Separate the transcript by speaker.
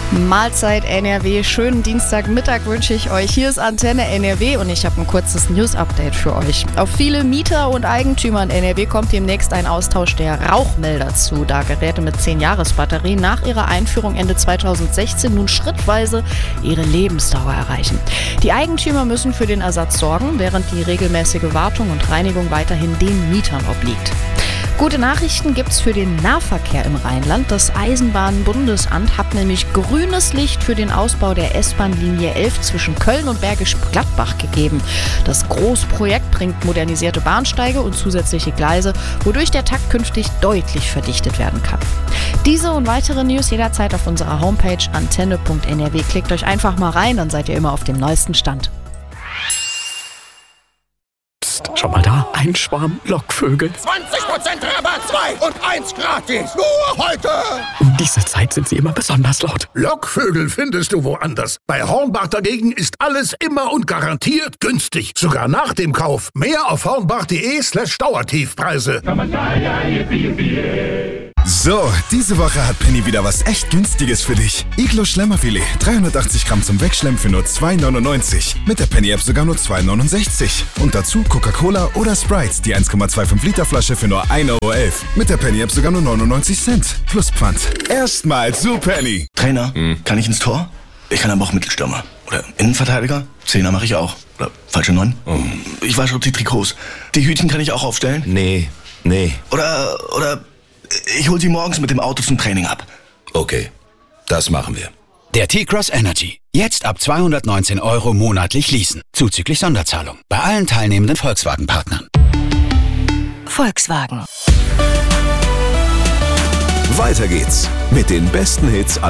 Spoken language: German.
Speaker 1: Mahlzeit NRW, schönen Dienstagmittag wünsche ich euch. Hier ist Antenne NRW und ich habe ein kurzes News-Update für euch. Auf viele Mieter und Eigentümer in NRW kommt demnächst ein Austausch der Rauchmelder zu, da Geräte mit 10-Jahres-Batterien nach ihrer Einführung Ende 2016 nun schrittweise ihre Lebensdauer erreichen. Die Eigentümer müssen für den Ersatz sorgen, während die regelmäßige Wartung und Reinigung weiterhin den Mietern obliegt. Gute Nachrichten gibt's für den Nahverkehr im Rheinland. Das Eisenbahnbundesamt hat nämlich grünes Licht für den Ausbau der S-Bahn-Linie 11 zwischen Köln und Bergisch Gladbach gegeben. Das Großprojekt bringt modernisierte Bahnsteige und zusätzliche Gleise, wodurch der Takt künftig deutlich verdichtet werden kann. Diese und weitere News jederzeit auf unserer Homepage antenne.nrw. Klickt euch einfach mal rein, dann seid ihr immer auf dem neuesten Stand.
Speaker 2: Schau mal da, ein Schwarm Lockvögel.
Speaker 3: 20% Rabatt, 2 und 1 gratis. Nur heute.
Speaker 2: Um diese Zeit sind sie immer besonders laut.
Speaker 3: Lockvögel findest du woanders. Bei Hornbach dagegen ist alles immer und garantiert günstig. Sogar nach dem Kauf. Mehr auf hornbach.de/Dauertiefpreise.
Speaker 4: So, diese Woche hat Penny wieder was echt Günstiges für dich. Iglo Schlemmerfilet, 380 Gramm zum Wegschlemmen für nur 2,99. Mit der Penny-App sogar nur 2,69. Und dazu Coca-Cola oder Sprite, die 1,25 Liter Flasche für nur 1,11 €. Mit der Penny-App sogar nur 99 Cent. Plus Pfand. Erstmal zu Penny.
Speaker 5: Trainer, kann ich ins Tor? Ich kann aber auch Mittelstürmer. Oder Innenverteidiger? Zehner mache ich auch. Oder falsche 9? Ich wasche die Trikots. Die Hütchen kann ich auch aufstellen?
Speaker 6: Nee.
Speaker 5: Oder ich hol sie morgens mit dem Auto zum Training ab.
Speaker 6: Okay, das machen wir.
Speaker 7: Der T-Cross Energy. Jetzt ab 219 € monatlich leasen. Zuzüglich Sonderzahlung. Bei allen teilnehmenden Volkswagen-Partnern.
Speaker 8: Volkswagen.
Speaker 9: Weiter geht's mit den besten Hits